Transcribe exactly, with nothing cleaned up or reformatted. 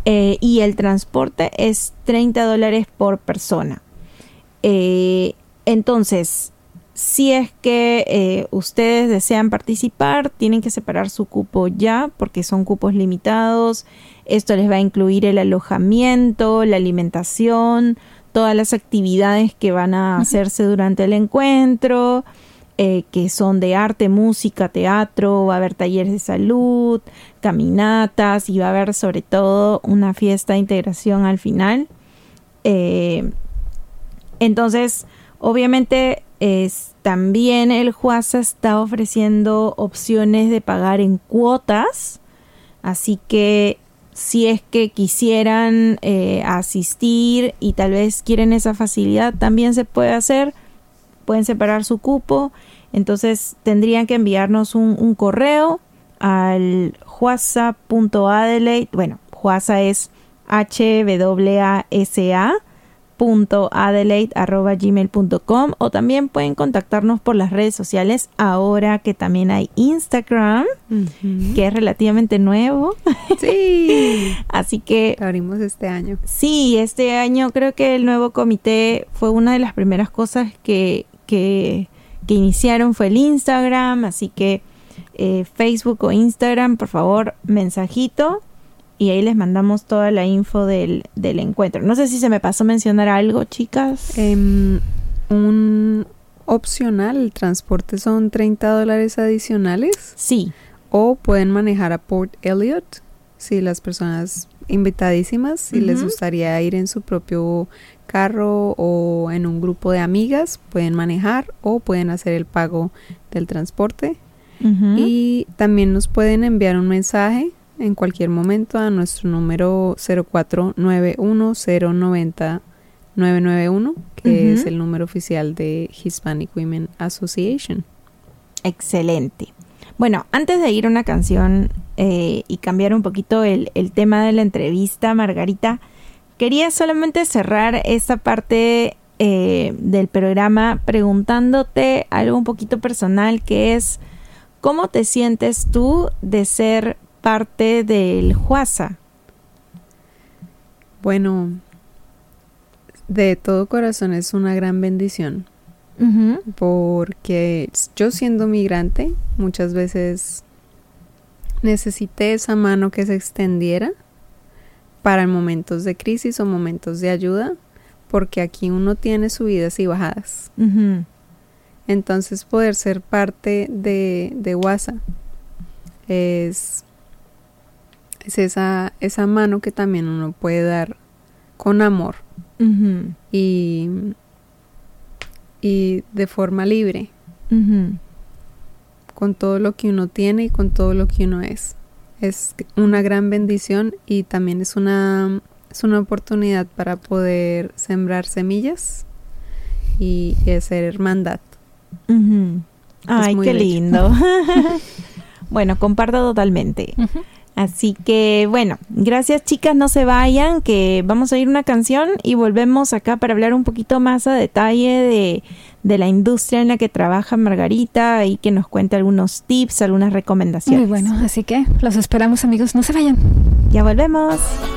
Eh, y el transporte es treinta dólares por persona. Eh, entonces, si es que eh, ustedes desean participar, tienen que separar su cupo ya, porque son cupos limitados. Esto les va a incluir el alojamiento, la alimentación, todas las actividades que van a hacerse durante el encuentro, eh, que son de arte, música, teatro, va a haber talleres de salud, caminatas y va a haber sobre todo una fiesta de integración al final. Eh, entonces, obviamente, es, también el Huasa está ofreciendo opciones de pagar en cuotas, así que si es que quisieran eh, asistir y tal vez quieren esa facilidad, también se puede hacer. Pueden separar su cupo. Entonces tendrían que enviarnos un, un correo al huasa punto adelaide. Bueno, Huasa es H W A S A punto adelaide arroba gmail punto com, o también pueden contactarnos por las redes sociales ahora que también hay Instagram, uh-huh. que es relativamente nuevo. Sí. Así que lo abrimos este año. Sí, este año creo que el nuevo comité fue una de las primeras cosas que, que, que iniciaron fue el Instagram, así que eh, Facebook o Instagram, por favor, mensajito. Y ahí les mandamos toda la info del, del encuentro. No sé si se me pasó mencionar algo, chicas. Um, un opcional, el transporte son treinta dólares adicionales. Sí. O pueden manejar a Port Elliot, si las personas invitadísimas, si uh-huh. les gustaría ir en su propio carro o en un grupo de amigas, pueden manejar o pueden hacer el pago del transporte. Uh-huh. Y también nos pueden enviar un mensaje en cualquier momento a nuestro número cero cuatro nueve uno cero nueve cero nueve nueve uno, que uh-huh. es el número oficial de Hispanic Women Association. Excelente. Bueno, antes de ir a una canción eh, y cambiar un poquito el, el tema de la entrevista, Margarita, quería solamente cerrar esta parte eh, del programa preguntándote algo un poquito personal, que es ¿cómo te sientes tú de ser parte del Huasa? Bueno, de todo corazón es una gran bendición, uh-huh. porque yo siendo migrante muchas veces necesité esa mano que se extendiera para momentos de crisis o momentos de ayuda, porque aquí uno tiene subidas y bajadas. Uh-huh. Entonces poder ser parte de, de Huasa es es esa, esa mano que también uno puede dar con amor uh-huh. y, y de forma libre, uh-huh. con todo lo que uno tiene y con todo lo que uno es. Es una gran bendición y también es una, es una oportunidad para poder sembrar semillas y, y hacer hermandad. Uh-huh. Ay, qué bello. Lindo. Bueno, comparto totalmente. Uh-huh. Así que, bueno, gracias chicas, no se vayan, que vamos a ir una canción y volvemos acá para hablar un poquito más a detalle de, de la industria en la que trabaja Margarita y que nos cuente algunos tips, algunas recomendaciones. Muy bueno, así que los esperamos, amigos, no se vayan. Ya volvemos.